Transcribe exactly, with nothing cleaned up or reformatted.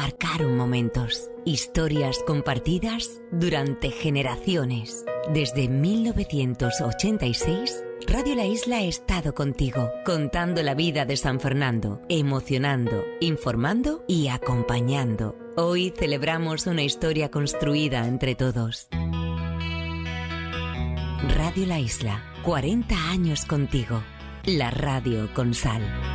marcaron momentos, historias compartidas durante generaciones. Desde mil novecientos ochenta y seis, Radio La Isla ha estado contigo, contando la vida de San Fernando, emocionando, informando y acompañando. Hoy celebramos una historia construida entre todos. Radio La Isla, cuarenta años contigo. La radio con sal.